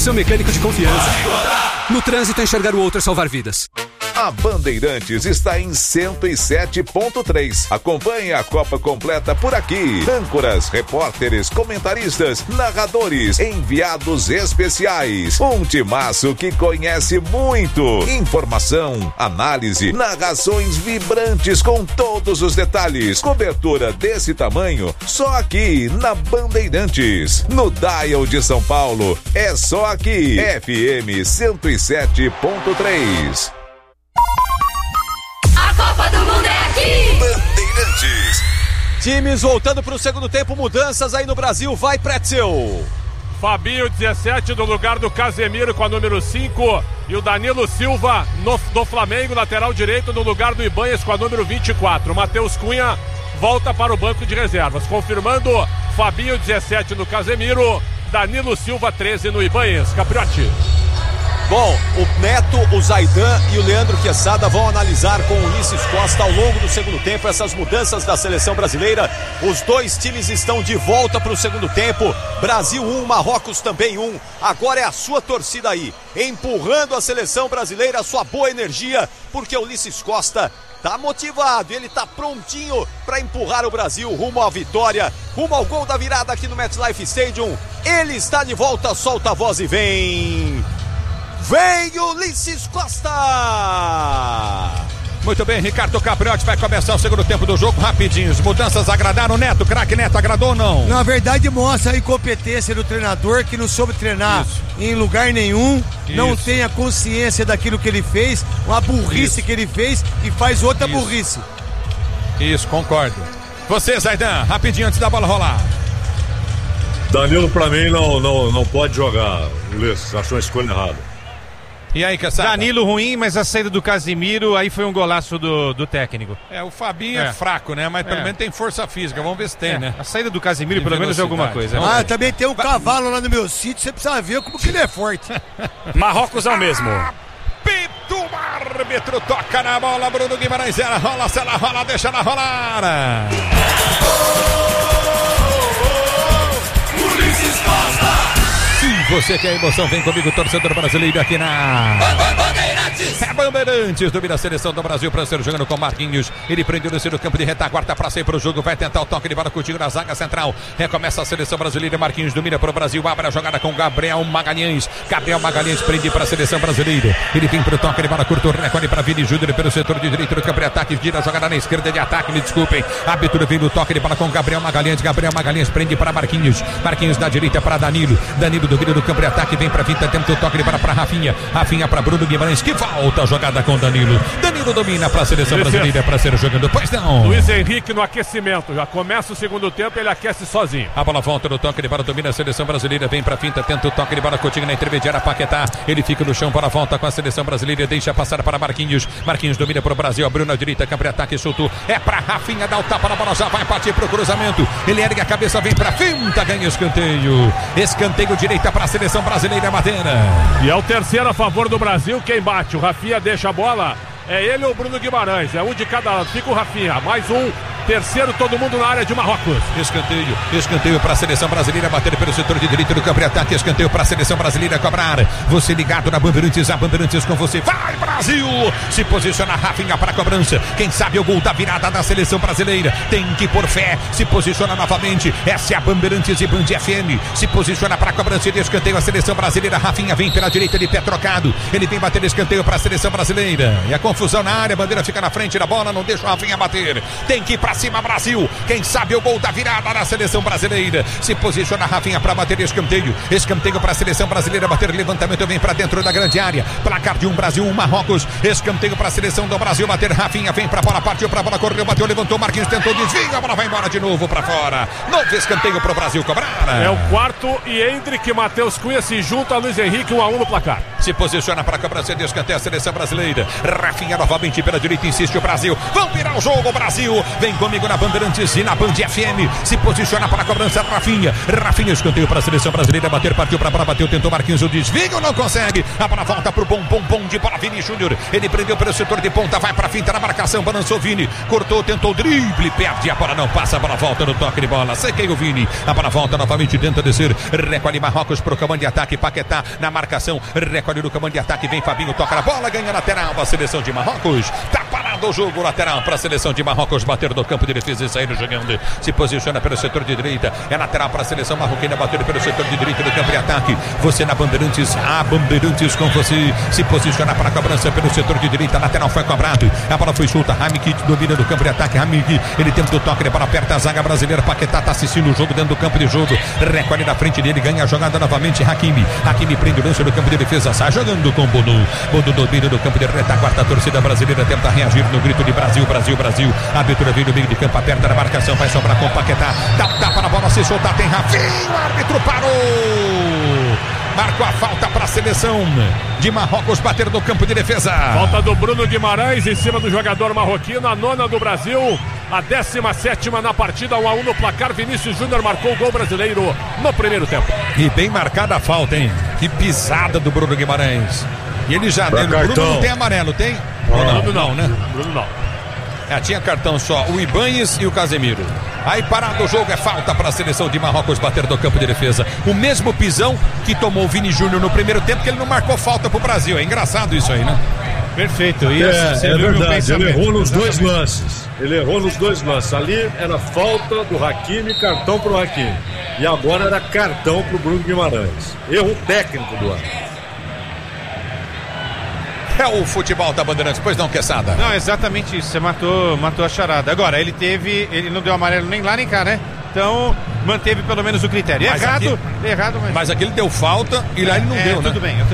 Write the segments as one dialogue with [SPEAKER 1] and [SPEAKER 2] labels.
[SPEAKER 1] seu mecânico de confiança. No trânsito, enxergar o outro é salvar vidas.
[SPEAKER 2] A Bandeirantes está em 107.3. Acompanhe a Copa completa por aqui. Âncoras, repórteres, comentaristas, narradores, enviados especiais. Um timaço que conhece muito. Informação, análise, narrações vibrantes com todos os detalhes. Cobertura desse tamanho só aqui na Bandeirantes. No Dial de São Paulo, é só aqui. FM 107.3.
[SPEAKER 3] A Copa do Mundo é aqui!
[SPEAKER 2] Bandeirantes.
[SPEAKER 4] Times voltando para o segundo tempo, mudanças aí no Brasil, vai Pretzel.
[SPEAKER 5] Fabinho, 17, no lugar do Casemiro com a número 5. E o Danilo Silva do Flamengo, lateral direito, no lugar do Ibanez com a número 24. O Matheus Cunha volta para o banco de reservas. Confirmando, Fabinho, 17 no Casemiro. Danilo Silva, 13 no Ibanez. Capriotti.
[SPEAKER 4] Bom, o Neto, o Zaidan e o Leandro Quesada vão analisar com o Ulisses Costa ao longo do segundo tempo essas mudanças da seleção brasileira. Os dois times estão de volta para o segundo tempo. Brasil 1, Marrocos também 1. Agora é a sua torcida aí, empurrando a seleção brasileira, a sua boa energia, porque o Ulisses Costa tá motivado, ele tá prontinho para empurrar o Brasil rumo à vitória, rumo ao gol da virada aqui no MetLife Stadium. Ele está de volta, solta a voz e vem... Vem Ulisses Costa!
[SPEAKER 6] Muito bem, Ricardo Capriotti, vai começar o segundo tempo do jogo, rapidinho. As mudanças agradaram o Neto, craque Neto, agradou ou não?
[SPEAKER 7] Na verdade mostra a incompetência do treinador, que não soube treinar em lugar nenhum, não tem a consciência daquilo que ele fez, uma burrice que ele fez e faz outra burrice.
[SPEAKER 6] Isso, concordo. Você, Zaidan, rapidinho antes da bola rolar.
[SPEAKER 8] Danilo, pra mim, não pode jogar, Ulisses, achou a escolha errada.
[SPEAKER 6] E aí, Cassada?
[SPEAKER 9] Danilo ruim, mas a saída do Casimiro, aí foi um golaço do técnico.
[SPEAKER 6] O Fabinho é fraco, né? Mas pelo menos tem força física, vamos ver se tem, né?
[SPEAKER 9] A saída do Casimiro pelo menos é alguma coisa.
[SPEAKER 7] Também tem um cavalo lá no meu sítio, você precisa ver como que ele é forte.
[SPEAKER 9] Marrocos é o mesmo.
[SPEAKER 6] Pito, o árbitro toca na bola, Bruno Guimarães, ela rola, se ela rola, deixa ela rolar.
[SPEAKER 3] Ulisses Costa!
[SPEAKER 6] Se você quer emoção, vem comigo, torcedor brasileiro aqui na
[SPEAKER 3] Bandeirantes.
[SPEAKER 6] É Bandeirantes, domina a seleção do Brasil para ser jogando com Marquinhos. Ele prendeu no campo de retaguarda para sair para o jogo, vai tentar o toque de bola contigo na zaga central. Recomeça a seleção brasileira, Marquinhos domina para o Brasil, abre a jogada com Gabriel Magalhães. Gabriel Magalhães prende para a seleção brasileira. Ele vem para o toque de bola curto, recorde para Vini Júnior pelo setor de direito do campo de ataque, gira a jogada na esquerda de ataque, me desculpem. Árbitro vem no toque de bola com Gabriel Magalhães. Gabriel Magalhães prende para Marquinhos. Marquinhos da direita para Danilo. Danilo domina do campo de ataque, vem para Vinta, tenta o toque de bola para Rafinha. Rafinha para Bruno Guimarães, que volta a jogada com Danilo. Danilo domina para a seleção brasileira para ser jogando. Pois não.
[SPEAKER 5] Luiz Henrique no aquecimento. Já começa o segundo tempo, ele aquece sozinho.
[SPEAKER 6] A bola volta no toque de bola, domina a seleção brasileira. Vem para Finta, tenta o toque de bola. Coutinho na intermediária, Paquetá. Ele fica no chão, bola volta com a seleção brasileira. Deixa passar para Marquinhos. Marquinhos domina para o Brasil. Abriu na direita, campo de ataque, soltou. É para Rafinha, dá o tapa na bola, já vai partir para o cruzamento. Ele ergue a cabeça, vem para Finta, ganha escanteio. Escanteio direita para a seleção brasileira, Madeira.
[SPEAKER 5] E é o terceiro a favor do Brasil. Quem bate? O Rafinha deixa a bola. É ele ou o Bruno Guimarães? É um de cada lado. Fica o Rafinha. Mais um. Terceiro, todo mundo na área de Marrocos.
[SPEAKER 6] Escanteio para a seleção brasileira, bater pelo setor de direito do campo de ataque. Escanteio para a seleção brasileira cobrar. Você ligado na Bandeirantes, a Bandeirantes com você. Vai, Brasil! Se posiciona Rafinha para a cobrança. Quem sabe o gol da virada da seleção brasileira. Tem que pôr fé. Se posiciona novamente. Essa é a Bandeirantes e Band FM. Se posiciona para a cobrança de escanteio a seleção brasileira. Rafinha vem pela direita de pé trocado. Ele vem bater escanteio para a seleção brasileira. E a confusão na área. A bandeira fica na frente da bola. Não deixa o Rafinha bater. Tem que ir para cima, Brasil. Quem sabe o gol da virada na seleção brasileira. Se posiciona Rafinha para bater escanteio. Escanteio para a seleção brasileira bater levantamento, vem para dentro da grande área. Placar de 1 Brasil, 1 Marrocos. Escanteio para a seleção do Brasil bater. Rafinha vem para a bola, partiu para a bola, correu, bateu, levantou, Marquinhos tentou, desvia, a bola vai embora de novo para fora. Novo escanteio para o Brasil cobrar.
[SPEAKER 5] É o quarto e Hendrick e Matheus Cunha se juntam a Luiz Henrique, 1-1 no placar.
[SPEAKER 6] Se posiciona para a cobrança de escanteio a seleção brasileira. Rafinha novamente pela direita, insiste o Brasil. Vão virar o jogo, Brasil. Vem com comigo na Bandeirantes e na Band FM. Se posiciona para a cobrança, Rafinha. Rafinha, escanteio para a seleção brasileira. Bater, partiu para a bola, bateu, tentou Marquinhos, o desvio, não consegue. A bola volta para o bom de bola, Vini Júnior. Ele prendeu pelo setor de ponta, vai para a finta na marcação, balançou Vini. Cortou, tentou drible, perde, a bola não passa, a bola volta no toque de bola. Sequei o Vini. A bola volta novamente, tenta descer. Recolhe Marrocos para o comando de ataque. Paquetá na marcação. Recolhe no comando de ataque. Vem Fabinho, toca na bola, ganha lateral para a seleção de Marrocos. Tá parado o jogo, lateral para a seleção de Marrocos. Bater do campo de defesa e sair jogando. Se posiciona pelo setor de direita. É lateral para a seleção marroquina. Bater pelo setor de direita do campo de ataque. Você na Bandeirantes, a Bandeirantes com você. Se posiciona para a cobrança pelo setor de direita. Lateral foi cobrado. A bola foi solta. Hamik domina do campo de ataque. Hamik, ele tenta o toque. A bola aperta a zaga brasileira. Paquetá está assistindo o jogo dentro do campo de jogo. Recolhe na frente dele. Ganha a jogada novamente. Hakimi prende o lance do campo de defesa. Sai jogando com Bono. Bono domina do campo de retaguarda. A torcida brasileira tenta reagir no grito de Brasil, Brasil, Brasil. A abertura vem do meio de campo. Aperta na marcação. Vai sobrar com Paquetá. Dá um tapa na bola. Se soltar. Tem Rafinha. O árbitro parou. Marcou a falta para a seleção de Marrocos bater no campo de defesa.
[SPEAKER 5] Falta do Bruno Guimarães em cima do jogador marroquino. A 9ª do Brasil. A 17ª na partida. 1-1 no placar. Vinícius Júnior marcou o gol brasileiro no primeiro tempo.
[SPEAKER 6] E bem marcada a falta, hein? Que pisada do Bruno Guimarães. E ele já... O Bruno não tem amarelo, tem?
[SPEAKER 5] Bruno não, né? Bruno não.
[SPEAKER 6] Tinha cartão só o Ibanhes e o Casemiro. Aí parado o jogo, é falta para a seleção de Marrocos bater do campo de defesa. O mesmo pisão que tomou o Vini Júnior no primeiro tempo, que ele não marcou falta pro Brasil. É engraçado isso aí, né?
[SPEAKER 9] Perfeito. E
[SPEAKER 8] é verdade, ele errou nos dois lances. Ele errou nos dois lances. Ali era falta do Hakimi, cartão pro Hakimi. E agora era cartão pro Bruno Guimarães. Erro técnico do ano.
[SPEAKER 6] É o futebol da Bandeirantes, pois não, Quesada?
[SPEAKER 9] Não, exatamente isso, você matou a charada. Agora, ele não deu amarelo nem lá nem cá, né? Então, manteve pelo menos o critério. Errado,
[SPEAKER 6] mas aqui ele deu falta e lá ele não deu, né?
[SPEAKER 9] Tudo bem.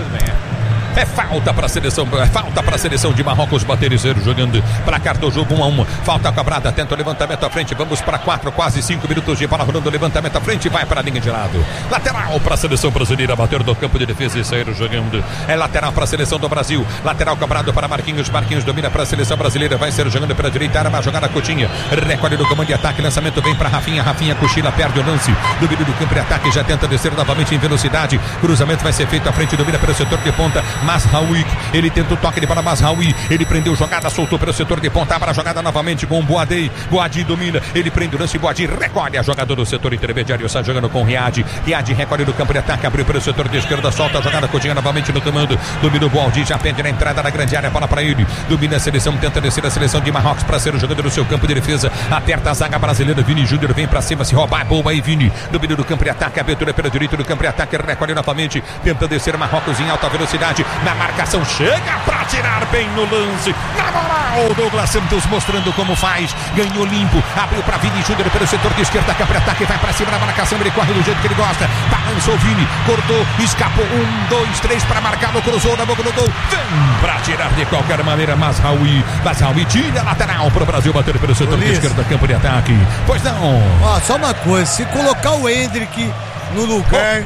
[SPEAKER 6] É falta para a seleção de Marrocos bater e zero jogando. Placar do jogo 1-1. Falta cobrada, tenta o levantamento à frente. Vamos para 4, quase 5 minutos de bola rolando. Levantamento à frente, vai para a linha de lado. Lateral para a seleção brasileira bater do campo de defesa e sair jogando. É lateral para a seleção do Brasil. Lateral cobrado para Marquinhos. Marquinhos domina para a seleção brasileira. Vai ser jogando pela direita. Arma a jogada Coutinho. Recolhe no comando de ataque. Lançamento vem para Rafinha. Rafinha cochila, perde o lance. Domínio do campo de ataque. Já tenta descer novamente em velocidade. Cruzamento vai ser feito à frente. Domina pelo setor de ponta. Mazraoui, ele tenta o toque de bola. Mazraoui, ele prendeu jogada, soltou pelo setor de ponta, para a jogada novamente com o Boadi. Boadi domina, ele prende o lance. Boadi recolhe a jogada do setor intermediário, sai jogando com Riad. Riad recolhe do campo de ataque, abriu pelo setor de esquerda, solta a jogada, Coutinho novamente no comando. Domina o Boadi, já pende na entrada da grande área, bola para ele. Domina a seleção, tenta descer a seleção de Marrocos para ser o jogador do seu campo de defesa. Aperta a zaga brasileira, Vini Júnior vem para cima, se roubar, boa aí Vini. Domina do campo de ataque, abertura pelo direito do campo de ataque, recolhe novamente, tenta descer Marrocos em alta velocidade. Na marcação, chega para tirar bem no lance. Na moral, Douglas Santos mostrando como faz. Ganhou limpo, abriu para Vini Júnior pelo setor de esquerda, campo de ataque, vai para cima na marcação, ele corre do jeito que ele gosta. Balançou Vini, cortou, escapou. 1, 2, 3 para marcar, cruzou na boca do gol. Vem para tirar de qualquer maneira. Mazraoui tira lateral para o Brasil bater pelo setor de esquerda, campo de ataque. Pois não.
[SPEAKER 7] Só uma coisa, se colocar o Hendrick no lugar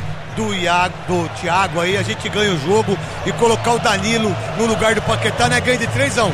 [SPEAKER 7] do Thiago aí, a gente ganha o jogo. E colocar o Danilo no lugar do Paquetá, né? Ganha de 3-1.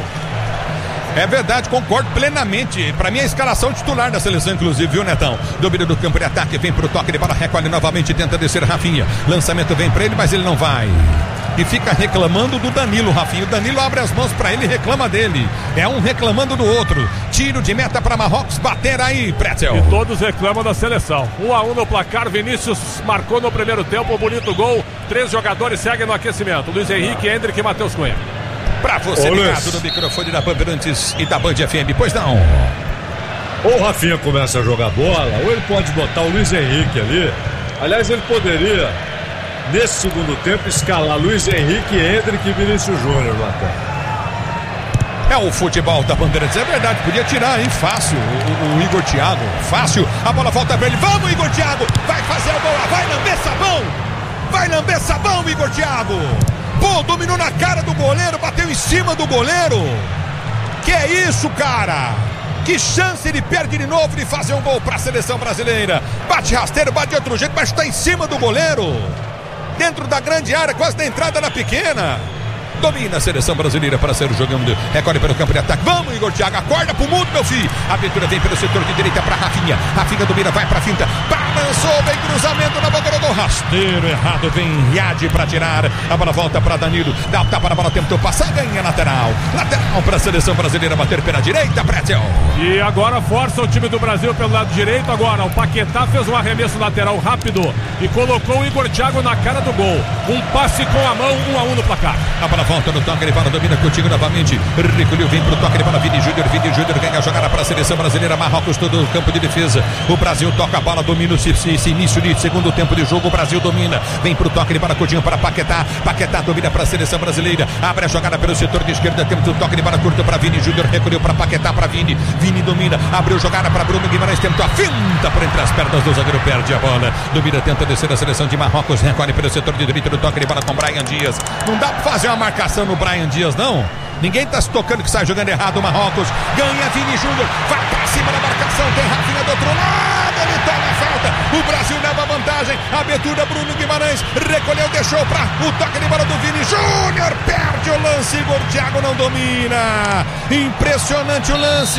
[SPEAKER 6] É verdade, concordo plenamente. Pra mim é a escalação titular da seleção, inclusive, viu, Netão? Domínio do campo de ataque, vem pro toque de bola, recolhe novamente, tenta descer Rafinha. Lançamento vem pra ele, mas ele não vai. E fica reclamando do Danilo, Rafinha. O Danilo abre as mãos pra ele e reclama dele. É um reclamando do outro. Tiro de meta pra Marrocos bater aí, Pretzel.
[SPEAKER 5] E todos reclamam da seleção. 1-1 no placar. Vinícius marcou no primeiro tempo. Bonito gol. 3 jogadores seguem no aquecimento: Luiz Henrique, Hendrick e Matheus Cunha.
[SPEAKER 6] Pra você ligado no microfone da Bandeirantes e da Band FM, pois não?
[SPEAKER 8] Ou o Rafinha começa a jogar bola, ou ele pode botar o Luiz Henrique ali. Aliás, ele poderia, nesse segundo tempo, escalar Luiz Henrique, Hendrick e Vinícius Júnior no ataque.
[SPEAKER 6] É o futebol da Bandeirantes, é verdade, podia tirar, hein? Fácil, o Igor Thiago, fácil. A bola volta pra ele, vamos Igor Thiago, vai fazer a bola, vai lamber sabão, Igor Thiago. Pô, dominou na cara do goleiro, bateu em cima do goleiro. Que é isso, cara? Que chance ele perde de novo de fazer um gol para a seleção brasileira. Bate rasteiro, bate de outro jeito, mas está em cima do goleiro. Dentro da grande área, quase na entrada na pequena. domina a seleção brasileira para ser jogando, recolhe pelo campo de ataque, vamos Igor Thiago, acorda pro mundo meu filho, a abertura vem pelo setor de direita para Rafinha domina, vai pra finta, balançou, vem cruzamento na boca do gol, rasteiro errado, vem Riad para tirar, a bola volta para Danilo, dá o tapa na bola, tentou passar, ganha lateral para a seleção brasileira bater pela direita, Pretzel.
[SPEAKER 5] E agora força o time do Brasil pelo lado direito, agora o Paquetá fez um arremesso lateral rápido e colocou o Igor Thiago na cara do gol, um passe com a mão, 1-1 no placar.
[SPEAKER 6] A bola volta no toque, ele para, domina contigo novamente, recolheu, vem pro toque, ele para Vini Júnior ganha a jogada para a seleção brasileira, Marrocos todo o campo de defesa, o Brasil toca a bola, domina esse início de segundo tempo de jogo, o Brasil domina, vem pro toque, ele para Coutinho para Paquetá domina para a seleção brasileira, abre a jogada pelo setor de esquerda, temos o toque, ele para curto para Vini Júnior, recolheu para Paquetá, para Vini domina, abriu jogada para Bruno Guimarães, tentou a finta por entre as pernas do zagueiro, perde a bola, domina, tenta descer a seleção de Marrocos, recolhe pelo setor de direita, no toque, ele para com Brahim Dias, não dá para fazer uma marcação no Brahim Dias não. Ninguém tá se tocando que sai jogando errado o Marrocos. Ganha Vini Júnior, vai pra cima da marcação, tem Rafinha do outro lado, ele toma a falta. O Brasil leva vantagem. Abertura Bruno Guimarães, recolheu, deixou pra o toque de bola do Vini Júnior, perde o lance, Igor Thiago não domina. Impressionante o lance.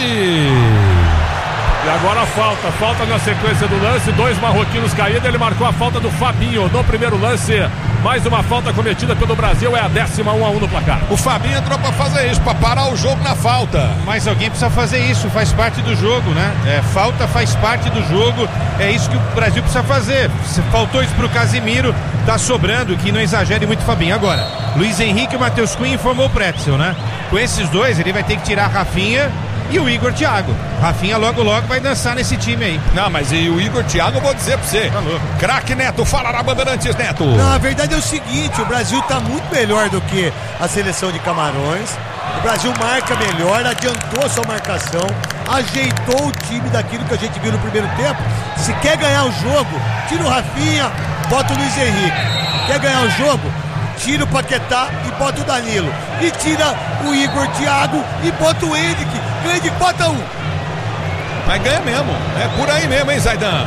[SPEAKER 5] E agora falta na sequência do lance, 2 marroquinos caídos, ele marcou a falta do Fabinho no primeiro lance, mais uma falta cometida pelo Brasil, é a 10ª, 1-1 no placar.
[SPEAKER 6] O Fabinho entrou pra fazer isso, pra parar o jogo na falta.
[SPEAKER 9] Mas alguém precisa fazer isso, faz parte do jogo, né? Falta faz parte do jogo, é isso que o Brasil precisa fazer. Faltou isso pro Casemiro, tá sobrando, que não exagere muito o Fabinho. Agora, Luiz Henrique e o Matheus Cunha informou o Pretzel, né? Com esses dois, ele vai ter que tirar a Rafinha e o Igor Thiago. Rafinha logo vai dançar nesse time aí.
[SPEAKER 6] Não, mas e o Igor Thiago, eu vou dizer pra você. Craque Neto, fala na Bandeirantes, Neto.
[SPEAKER 7] Não, a verdade é o seguinte, o Brasil tá muito melhor do que a seleção de Camarões. O Brasil marca melhor, adiantou sua marcação, ajeitou o time daquilo que a gente viu no primeiro tempo. Se quer ganhar o jogo, tira o Rafinha, bota o Luiz Henrique. Quer ganhar o jogo? Tira o Paquetá e bota o Danilo. E tira o Igor Thiago e bota o Henrique. Ganha de 4-1.
[SPEAKER 6] Mas ganha mesmo. É por aí mesmo, hein, Zaidan?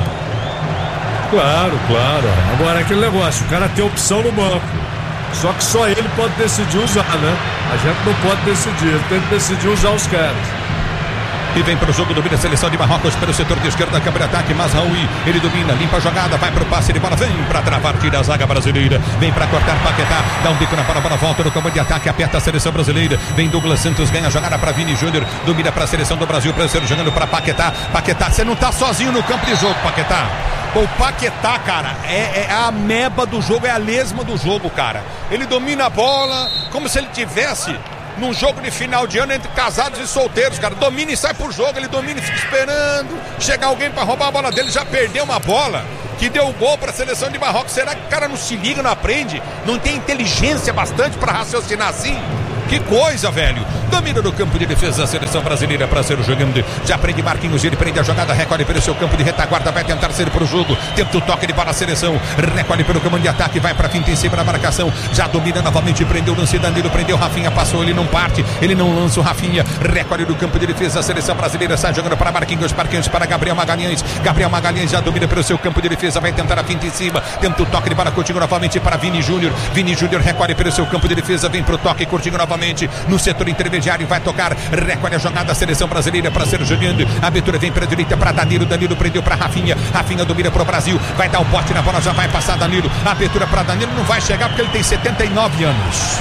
[SPEAKER 8] Claro. Agora é aquele negócio, o cara tem opção no banco. Só que só ele pode decidir usar, né? A gente não pode decidir, ele tem que decidir usar os caras.
[SPEAKER 6] E vem para o jogo, domina a seleção de Marrocos pelo setor de esquerda, câmara de ataque, Mazraoui, ele domina, limpa a jogada, vai para o passe de bola, vem para travar, tira a zaga brasileira, vem para cortar Paquetá, dá um bico na bola, volta no campo de ataque, aperta a seleção brasileira, vem Douglas Santos, ganha a jogada para Vini Júnior, domina para a seleção do Brasil, jogando para Paquetá, você não tá sozinho no campo de jogo, Paquetá. O Paquetá, cara, é a ameba do jogo, é a lesma do jogo, cara. Ele domina a bola como se ele tivesse num jogo de final de ano entre casados e solteiros, cara. Domina e sai por jogo, ele domina e fica esperando chegar alguém pra roubar a bola dele. Já perdeu uma bola que deu o gol pra seleção de Marrocos. Será que o cara não se liga, não aprende? Não tem inteligência bastante pra raciocinar assim? Que coisa, velho. Domina no campo de defesa da seleção brasileira para ser o jogando. Já prende Marquinhos, ele prende a jogada, recolhe pelo seu campo de retaguarda, vai tentar ser pro jogo. Tenta o toque de bola a seleção, recolhe pelo comando de ataque, vai pra finta em cima da marcação. Já domina novamente, prendeu o lance, Danilo, prendeu Rafinha, passou, ele não parte, ele não lança o Rafinha. Recolhe no campo de defesa da seleção brasileira, sai jogando para Marquinhos para Gabriel Magalhães. Gabriel Magalhães já domina pelo seu campo de defesa, vai tentar a finta em cima. Tenta o toque de bola, Coutinho novamente para Vini Júnior. Vini Júnior recolhe pelo seu campo de defesa, vem pro toque, Coutinho novamente no setor intermediário, vai tocar, recolhe a jogada da seleção brasileira para ser jogando. A abertura vem para a direita para Danilo, Danilo prendeu para Rafinha, Rafinha domina para o Brasil, vai dar o bote na bola, já vai passar Danilo, a abertura para Danilo, não vai chegar porque ele tem 79 anos.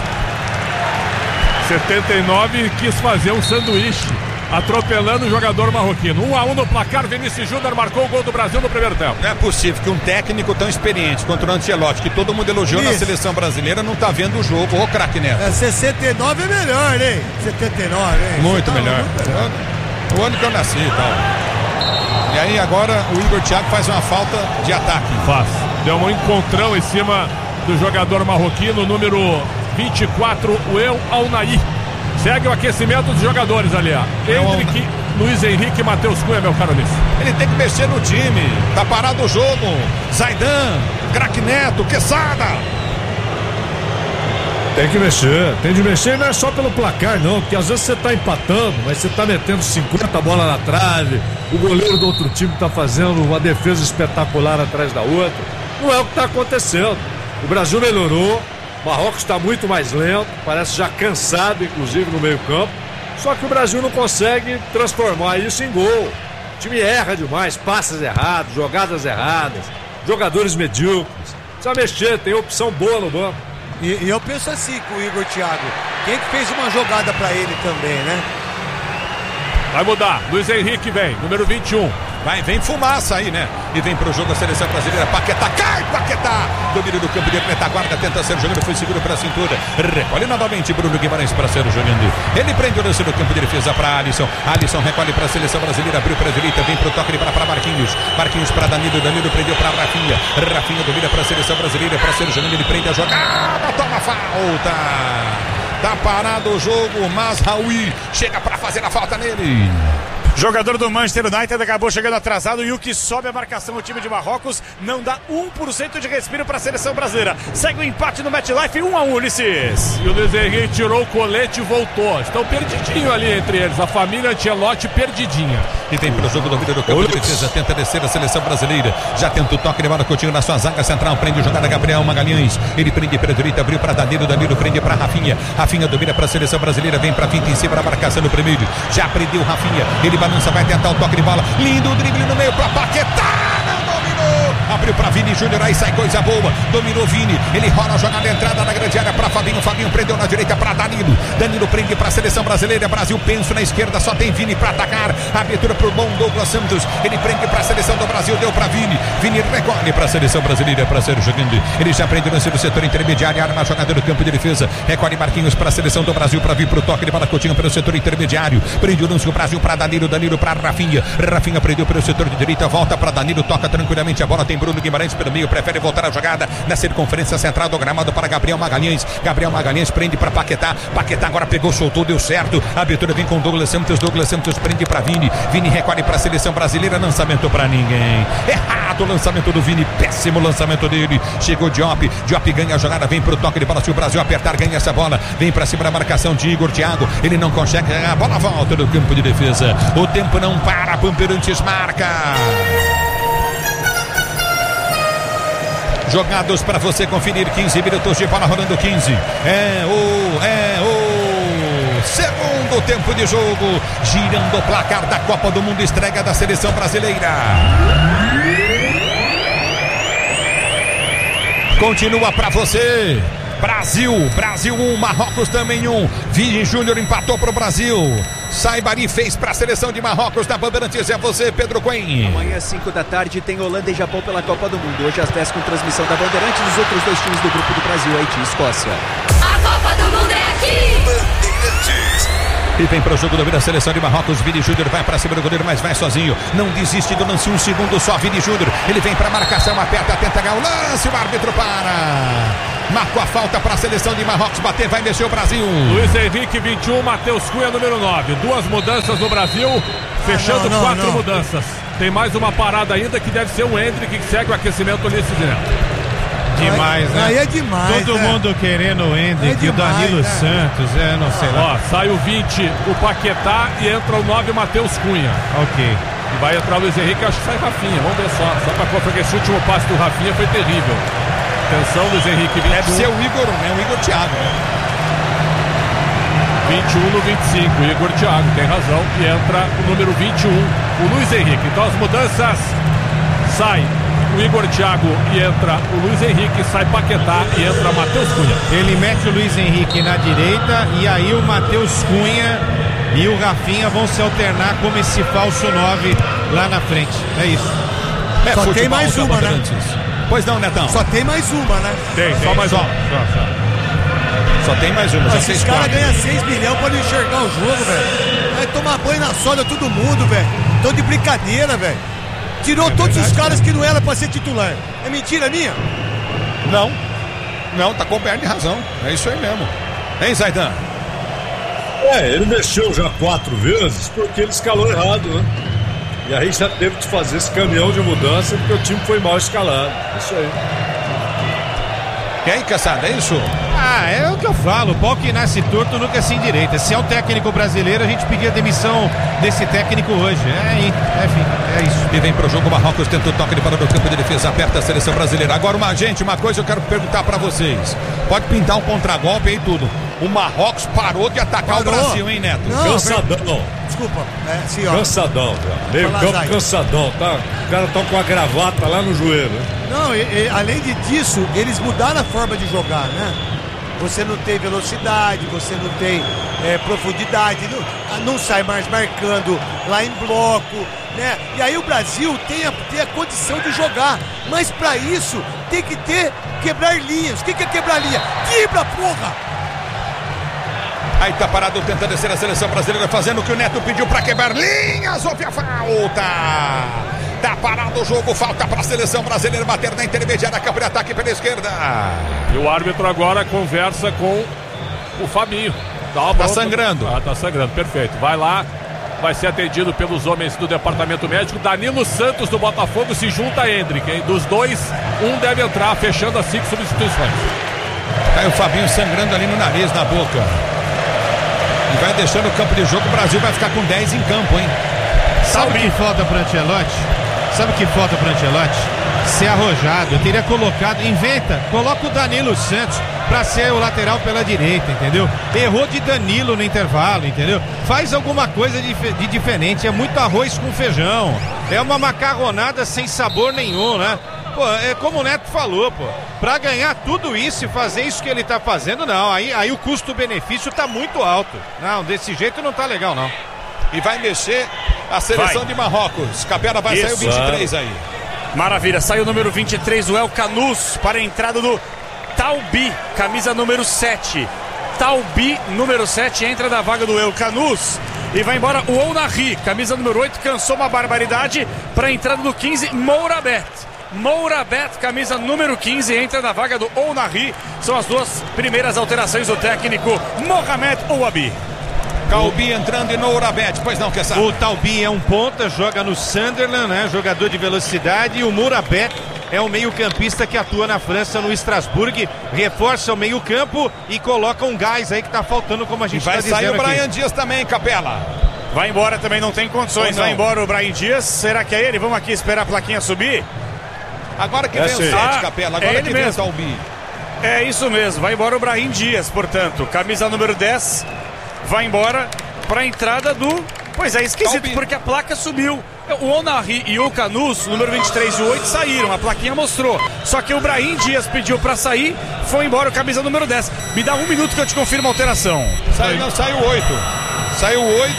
[SPEAKER 5] 79 quis fazer um sanduíche, atropelando o jogador marroquino. 1-1 no placar, Vinícius Júnior marcou o gol do Brasil no primeiro tempo.
[SPEAKER 6] Não é possível que um técnico tão experiente quanto o Ancelotti, que todo mundo elogiou na seleção brasileira, não tá vendo o jogo. Ô, craque Neto.
[SPEAKER 7] 69 é melhor, hein? 79, hein?
[SPEAKER 6] Muito melhor. O ano que eu nasci e tal. E aí agora o Igor Thiago faz uma falta de ataque.
[SPEAKER 5] Faz. Deu um encontrão em cima do jogador marroquino, número 24, o El Alnaí. Segue o aquecimento dos jogadores ali, ó. Henrique, Luiz Henrique e Matheus Cunha, meu caro Nisso.
[SPEAKER 6] Ele tem que mexer no time. Tá parado o jogo. Zaidan, craque Neto, Quesada.
[SPEAKER 8] Tem que mexer, tem de mexer, não é só pelo placar não, porque às vezes você tá empatando, mas você tá metendo 50 bolas na trave, o goleiro do outro time tá fazendo uma defesa espetacular atrás da outra. Não é o que tá acontecendo. O Brasil melhorou, O Marrocos está muito mais lento, parece já cansado, inclusive, no meio-campo. Só que o Brasil não consegue transformar isso em gol. O time erra demais, passes errados, jogadas erradas, jogadores medíocres. Precisa mexer, tem opção boa no banco.
[SPEAKER 7] E eu penso assim com o Igor Thiago. Quem que fez uma jogada pra ele também, né?
[SPEAKER 5] Vai mudar. Luiz Henrique vem, número 21.
[SPEAKER 6] Vem fumaça aí, né? E vem pro jogo a seleção brasileira. Paquetá, cai Paquetá! Domínio do campo de retaguarda, tenta ser jogando, foi seguro pra cintura. Recolhe novamente Bruno Guimarães para ser jogando. Ele prende o lance no campo de defesa pra Alisson. Alisson recolhe pra seleção brasileira, abriu pra direita, vem pro toque pra Marquinhos. Marquinhos pra Danilo, Danilo prendeu pra Rafinha. Rafinha domina pra seleção brasileira, pra ser jogando, ele prende a jogada, toma falta. Tá parado o jogo, mas Raul chega pra fazer a falta nele.
[SPEAKER 10] Jogador do Manchester United acabou chegando atrasado e o que sobe a marcação o time de Marrocos não dá 1% de respiro para a seleção brasileira. Segue o empate no MetLife, 1-1, Ulisses.
[SPEAKER 5] E o Luiz Henrique tirou o colete e voltou. Estão perdidinho ali entre eles. A família Ancelotti perdidinha.
[SPEAKER 6] E tem pro jogo do domínio do campo de defesa, tenta descer a seleção brasileira. Já tenta o toque de bola, Coutinho na sua zaga central, prende o jogada Gabriel Magalhães. Ele prende pela direita, abriu para Danilo, Danilo prende para Rafinha. Rafinha domina para a seleção brasileira, vem para finta em cima da marcação no primeiro. Já prendeu Rafinha, ele balança, vai tentar o toque de bola. Lindo o drible no meio para Paquetá. Não dominou. Abriu para Vini Júnior, aí sai coisa boa. Dominou Vini, ele rola a jogada, entrada na grande área para Fabinho. Fabinho prendeu na direita para Danilo. Danilo prende para a seleção brasileira. Brasil penso na esquerda, só tem Vini para atacar. Abertura para o bom Douglas Santos. Ele prende para a seleção do Brasil, deu para Vini. Vini recolhe para a seleção brasileira para ser jogando. Ele já prende o lance do setor intermediário, arma a jogada do campo de defesa. Recolhe Marquinhos para a seleção do Brasil para vir para o toque de bola. Coutinho pelo setor intermediário. Prende o lance do Brasil para Danilo, Danilo para Rafinha. Rafinha prendeu pelo setor de direita, volta para Danilo, toca tranquilamente a bola. Tem Bruno Guimarães pelo meio, prefere voltar a jogada na circunferência central do gramado para Gabriel Magalhães. Gabriel Magalhães prende para Paquetá. Paquetá agora pegou, soltou, deu certo. A abertura vem com Douglas Santos. Douglas Santos prende para Vini. Vini recolhe para a seleção brasileira. Lançamento para ninguém. Errado o lançamento do Vini. Péssimo lançamento dele. Chegou Diop. Diop ganha a jogada. Vem para o toque de bola. Se o Brasil apertar, ganha essa bola. Vem para cima da marcação de Igor Thiago. Ele não consegue. A bola volta no campo de defesa. O tempo não para. Bandeirantes marca. Jogados para você conferir, 15 minutos de bola rolando, 15. É o segundo tempo de jogo, girando o placar da Copa do Mundo, estreia da seleção brasileira. Continua para você. Brasil 1, Marrocos também 1. Vini Júnior empatou para o Brasil. Saibari fez para a seleção de Marrocos da Bandeirantes. É você, Pedro Coen.
[SPEAKER 11] Amanhã, 5 da tarde, tem Holanda e Japão pela Copa do Mundo. Hoje às 10 com transmissão da Bandeirantes. Os outros dois times do grupo do Brasil, Haiti e Escócia.
[SPEAKER 3] A Copa do Mundo é aqui!
[SPEAKER 2] Bandeirantes.
[SPEAKER 6] E vem para o jogo da seleção de Marrocos. Vini Júnior vai para cima do goleiro, mas vai sozinho. Não desiste do lance, um segundo só. Vini Júnior, ele vem para a marcação, aperta, tenta ganhar o lance. O árbitro para. Marcou a falta para a seleção de Marrocos. Bater, vai mexer o Brasil.
[SPEAKER 5] Luiz Henrique, 21. Matheus Cunha, número 9. 2 mudanças no Brasil. Fechando 4 mudanças. Tem mais uma parada ainda que deve ser o Hendrick que segue o aquecimento nesse direto.
[SPEAKER 9] Demais, né?
[SPEAKER 7] Aí é demais.
[SPEAKER 9] Todo mundo querendo o Hendrick, o Danilo Santos, não sei lá.
[SPEAKER 5] Ó, sai o 20, o Paquetá, e entra o 9, o Matheus Cunha.
[SPEAKER 9] Ok.
[SPEAKER 5] E vai entrar o Luiz Henrique, acho que sai Rafinha. Vamos ver só pra conferir, porque esse último passe do Rafinha foi terrível. Atenção, Luiz Henrique, 21.
[SPEAKER 6] Deve ser o Igor, né? O Igor Thiago, né?
[SPEAKER 5] 21 no 25, Igor Thiago, tem razão. E entra o número 21, o Luiz Henrique. Então as mudanças, sai o Igor Thiago e entra o Luiz Henrique, sai Paquetá e entra Matheus Cunha.
[SPEAKER 9] Ele mete o Luiz Henrique na direita e aí o Matheus Cunha e o Rafinha vão se alternar como esse falso 9 lá na frente. É isso.
[SPEAKER 7] Só tem mais uma, né?
[SPEAKER 6] Pois não, Netão?
[SPEAKER 7] Só tem mais uma, né?
[SPEAKER 5] Tem só mais uma.
[SPEAKER 6] Só tem mais uma.
[SPEAKER 7] Esses caras ganham 6 milhões pra não enxergar o jogo, velho. Vai tomar banho na soda todo mundo, velho. Tão de brincadeira, velho. Tirou todos os caras que não eram pra ser titular. É mentira minha?
[SPEAKER 6] Não, tá coberto de razão. É isso aí mesmo. Hein, Zaidan?
[SPEAKER 8] Ele mexeu já 4 vezes porque ele escalou errado, né? E aí já teve que fazer esse caminhão de mudança porque o time foi mal escalado. Isso aí.
[SPEAKER 6] E aí, Caçada, é isso?
[SPEAKER 9] É o que eu falo, o pau que nasce torto nunca se endireita. Se é um técnico brasileiro, a gente pedia demissão desse técnico hoje. É isso.
[SPEAKER 6] E vem pro jogo, Marrocos tenta o toque de bola no campo de defesa, aperta a seleção brasileira. Agora, uma coisa eu quero perguntar pra vocês. Pode pintar um contragolpe aí tudo. O Marrocos parou de atacar o Brasil, hein, Neto?
[SPEAKER 8] Não, cansadão.
[SPEAKER 7] Desculpa, senhor.
[SPEAKER 8] Cansadão, meio campo cansadão, tá? Os caras estão com a gravata lá no joelho.
[SPEAKER 7] Não, além disso, eles mudaram a forma de jogar, né? Você não tem velocidade, você não tem profundidade, não sai mais marcando lá em bloco, né? E aí o Brasil tem a condição de jogar, mas para isso tem que quebrar linhas. O que é quebrar linha? Quebra, porra!
[SPEAKER 6] Aí tá parado tentando descer a seleção brasileira, fazendo o que o Neto pediu pra quebrar linhas. Houve a falta. Tá parado o jogo, falta pra seleção brasileira bater na intermediária, campo de ataque pela esquerda.
[SPEAKER 5] E o árbitro agora conversa com o Fabinho.
[SPEAKER 6] Tá sangrando.
[SPEAKER 5] Tá sangrando, perfeito. Vai lá, vai ser atendido pelos homens do departamento médico. Danilo Santos do Botafogo se junta a Hendrick, hein? Dos dois, um deve entrar, fechando as 5 substituições.
[SPEAKER 6] Aí o Fabinho sangrando ali no nariz, na boca. E vai deixando o campo de jogo, o Brasil vai ficar com 10 em campo, hein?
[SPEAKER 9] Sabe o que falta pro Ancelotti? Ser arrojado. Eu teria colocado, coloca o Danilo Santos pra ser o lateral pela direita, entendeu? Errou de Danilo no intervalo, entendeu? Faz alguma coisa de diferente, é muito arroz com feijão. É uma macarronada sem sabor nenhum, né? Pô, é como o Neto falou, pô. Pra ganhar tudo isso e fazer isso que ele tá fazendo, não. Aí o custo-benefício tá muito alto. Não, desse jeito não tá legal, não.
[SPEAKER 6] E vai mexer a seleção de Marrocos. Capela vai sair o 23 aí.
[SPEAKER 10] Maravilha, saiu o número 23, o El Canous, para a entrada do Talbi, camisa número 7. Talbi, número 7, entra na vaga do El Canous. E vai embora o Ounahi, camisa número 8, cansou uma barbaridade, para a entrada do 15, Mourabet. Mourabet, camisa número 15, entra na vaga do Ounahi. São as duas primeiras alterações do técnico Mohamed Ouabi.
[SPEAKER 6] Talbi entrando e Mourabet, pois não, Kessar?
[SPEAKER 9] O Talbi é um ponta, joga no Sunderland, né? Jogador de velocidade. E o Mourabet é um meio-campista que atua na França, no Strasbourg. Reforça o meio-campo e coloca um gás aí que tá faltando, como a gente está dizendo.
[SPEAKER 6] Vai sair o Brahim
[SPEAKER 9] aqui.
[SPEAKER 6] Dias também, Capela.
[SPEAKER 10] Vai embora também, não tem condições. Vai embora o Brahim Dias. Será que é ele? Vamos aqui esperar a plaquinha subir.
[SPEAKER 6] Agora que vem o 7, Capela. Agora que vem o Talbi.
[SPEAKER 10] É isso mesmo. Vai embora o Brahim Dias, portanto. Camisa número 10. Vai embora para a entrada do... Pois é, esquisito, Talbi, porque a placa subiu. O Ounahi e o Canous, número 23 e 8, saíram. A plaquinha mostrou. Só que o Brahim Dias pediu para sair. Foi embora o camisa número 10. Me dá um minuto que eu te confirmo a alteração.
[SPEAKER 6] Saiu 8. Saiu 8.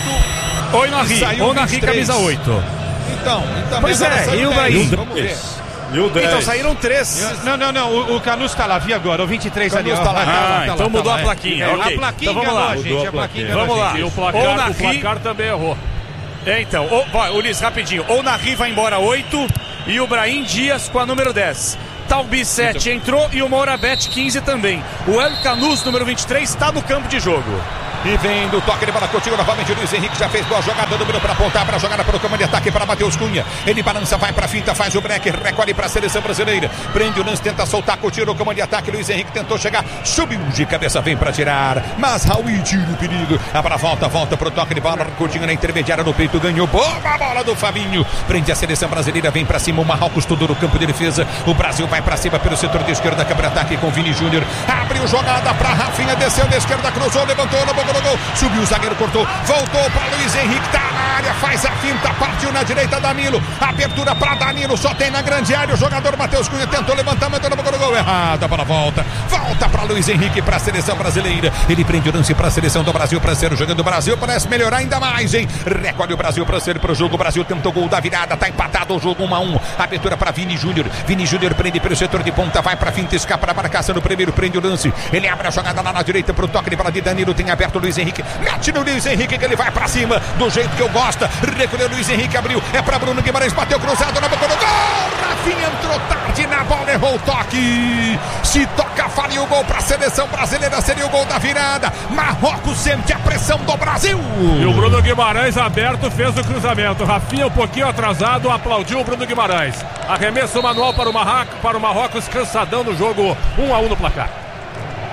[SPEAKER 10] Ounahi, camisa 8.
[SPEAKER 6] Então
[SPEAKER 10] pois é, e o Brahim?
[SPEAKER 8] Vamos ver.
[SPEAKER 10] Então saíram 3.
[SPEAKER 9] Não, o Canus tá lá, vi agora, o 23 ali.
[SPEAKER 6] Tá lá.
[SPEAKER 10] Então mudou a plaquinha.
[SPEAKER 9] Okay. A plaquinha
[SPEAKER 10] então vamos lá,
[SPEAKER 9] gente.
[SPEAKER 10] Vamos lá.
[SPEAKER 5] E o placar também errou.
[SPEAKER 10] Então, Ulisses, rapidinho. Ounahi vai embora 8 e o Brahim Dias com a número 10. Talbi 7 entrou e o Mourabet 15 também. O El Canous, número 23, está no campo de jogo.
[SPEAKER 6] E vem do toque de bola contigo novamente. O Luiz Henrique já fez boa jogada, número para apontar para a jogada para o comando de ataque para Matheus Cunha. Ele balança, vai para a finta, faz o break, recolhe para a seleção brasileira. Prende o lance, tenta soltar, Coutinho o comando de ataque. Luiz Henrique tentou chegar, subiu de cabeça, vem para tirar. Mas Raul tira o perigo. Para volta para o toque de bola. Coutinho na intermediária no peito, ganhou. Boa bola do Fabinho. Prende a seleção brasileira, vem para cima. O Marrocos todo no campo de defesa. O Brasil vai para cima pelo setor de esquerda, câmara de ataque com Vini Júnior. Abriu jogada para Rafinha, desceu da esquerda, cruzou, levantou, no gol. Subiu o zagueiro, cortou, voltou para Luiz Henrique, tá na área, faz a finta, partiu na direita, Danilo, abertura para Danilo, só tem na grande área, o jogador Matheus Cunha tentou levantar, mandou no gol, errada para volta para Luiz Henrique, para a seleção brasileira, ele prende o lance para a seleção do Brasil, para ser jogando o Brasil, parece melhorar ainda mais, hein, recolhe o Brasil para ser pro jogo, o Brasil tentou gol da virada, tá empatado o jogo 1-1, abertura para Vini Júnior prende pelo setor de ponta, vai para finta, escapa para a marcação no primeiro, prende o lance, ele abre a jogada lá na direita pro toque de bola de Danilo, tem aberto o Luiz Henrique, mete no Luiz Henrique que ele vai pra cima do jeito que eu gosto. Recolheu Luiz Henrique, abriu. É pra Bruno Guimarães, bateu cruzado na boca do gol. Rafinha entrou tarde na bola, errou o toque. Se toca, faria o gol pra seleção brasileira. Seria o gol da virada. Marrocos sente a pressão do Brasil.
[SPEAKER 5] E o Bruno Guimarães aberto fez o cruzamento. Rafinha um pouquinho atrasado, aplaudiu o Bruno Guimarães. Arremesso manual para o Marrocos, cansadão no jogo. 1-1 no placar.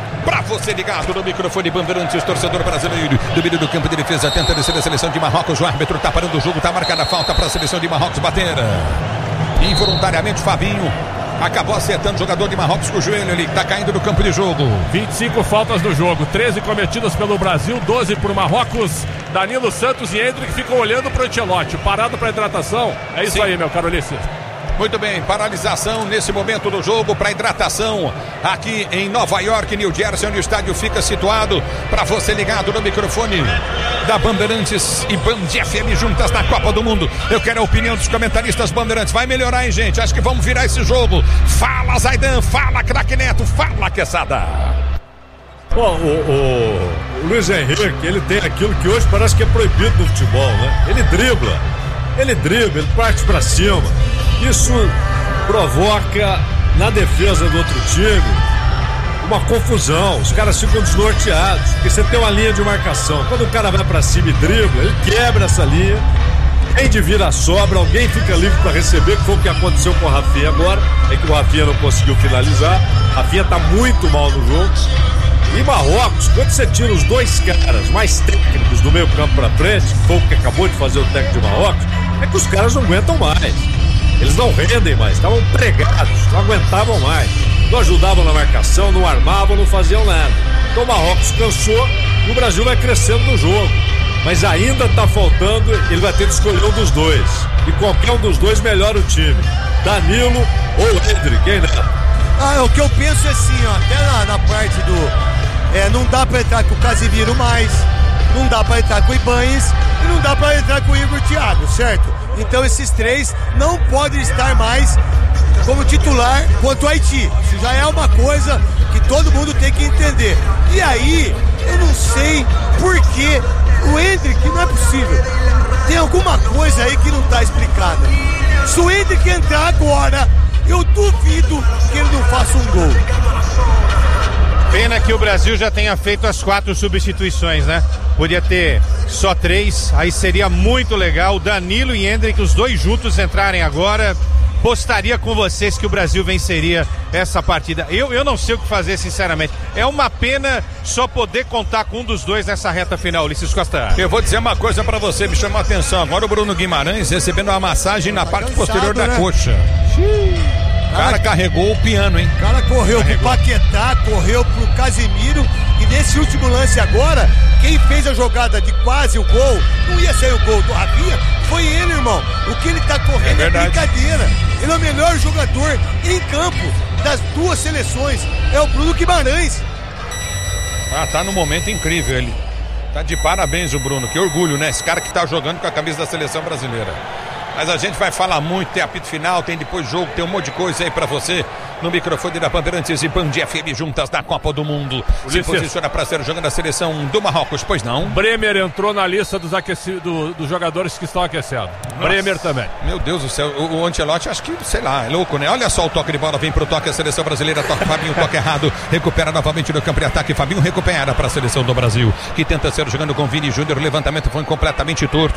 [SPEAKER 6] Pra você ligado no microfone Bandeirantes, torcedor brasileiro, do meio do campo de defesa, tenta descer a seleção de Marrocos. O árbitro tá parando o jogo, tá marcada a falta para a seleção de Marrocos bater. Involuntariamente, Fabinho acabou acertando o jogador de Marrocos com o joelho. Ele tá caindo do campo de jogo.
[SPEAKER 5] 25 faltas no jogo, 13 cometidas pelo Brasil, 12 por Marrocos. Danilo Santos e Endrick ficam olhando pro Ancelotti, parado para hidratação. É isso aí, meu caro Ulisses.
[SPEAKER 6] Muito bem, paralisação nesse momento do jogo para hidratação aqui em Nova York, New Jersey, onde o estádio fica situado. Para você ligado no microfone da Bandeirantes e Band FM juntas na Copa do Mundo. Eu quero a opinião dos comentaristas Bandeirantes. Vai melhorar, hein, gente? Acho que vamos virar esse jogo. Fala, Zaidan, fala, craque Neto, fala, Quesada.
[SPEAKER 8] Bom, o Luiz Henrique, ele tem aquilo que hoje parece que é proibido no futebol, né? Ele dribla, ele parte pra cima. Isso provoca na defesa do outro time uma confusão. Os caras ficam desnorteados, porque você tem uma linha de marcação. Quando o cara vai pra cima e dribla, ele quebra essa linha. Quem de vira sobra, alguém fica livre para receber, que foi o que aconteceu com o Rafinha agora. É que o Rafinha não conseguiu finalizar. Rafinha tá muito mal no jogo. E Marrocos, quando você tira os dois caras mais técnicos do meio campo pra frente, que foi o que acabou de fazer o técnico de Marrocos, é que os caras não aguentam mais. Eles não rendem mais, estavam pregados, não aguentavam mais. Não ajudavam na marcação, não armavam, não faziam nada. Então o Marrocos cansou e o Brasil vai crescendo no jogo. Mas ainda está faltando, ele vai ter que escolher um dos dois. E qualquer um dos dois melhora o time. Danilo ou Endrick, hein, Neto?
[SPEAKER 7] O que eu penso é assim, ó, até na parte do... não dá pra entrar com o Casemiro mais, não dá pra entrar com o Ibanez e não dá pra entrar com o Igor Thiago, certo? Então esses três não podem estar mais como titular contra o Haiti. Isso já é uma coisa que todo mundo tem que entender. E aí, eu não sei por que o Endrick não é possível. Tem alguma coisa aí que não tá explicada. Se o Endrick entrar agora, eu duvido que ele não faça um gol.
[SPEAKER 9] Pena que o Brasil já tenha feito as 4 substituições, né? Podia ter só 3, aí seria muito legal. Danilo e Endrick, os dois juntos entrarem agora. Postaria com vocês que o Brasil venceria essa partida. Eu não sei o que fazer, sinceramente. É uma pena só poder contar com um dos dois nessa reta final, Ulisses Costa.
[SPEAKER 6] Eu vou dizer uma coisa pra você, me chamou a atenção. Agora o Bruno Guimarães recebendo uma massagem na parte posterior da coxa. O cara carregou o piano, hein?
[SPEAKER 7] O cara correu pro Paquetá, correu pro Casemiro. E nesse último lance agora, quem fez a jogada de quase o gol, não ia ser o gol do Rafinha, foi ele, irmão. O que ele tá correndo é brincadeira. Ele é o melhor jogador em campo das duas seleções. É o Bruno Guimarães.
[SPEAKER 6] Tá num momento incrível ele. Tá de parabéns o Bruno, que orgulho, né? Esse cara que tá jogando com a camisa da seleção brasileira. Mas a gente vai falar muito, tem apito final, tem depois jogo, tem um monte de coisa aí pra você no microfone da Bandeirantes e Band FM juntas na Copa do Mundo. Se posiciona pra ser jogando a seleção do Marrocos, pois não?
[SPEAKER 5] Bremer entrou na lista dos jogadores que estão aquecendo. Nossa. Bremer também.
[SPEAKER 6] Meu Deus do céu, o Ancelotti acho que, sei lá, é louco, né? Olha só o toque de bola, vem pro toque a seleção brasileira, toca Fabinho, toque errado, recupera novamente no campo de ataque, Fabinho recupera pra seleção do Brasil, que tenta ser jogando com Vini Júnior, o levantamento foi completamente torto.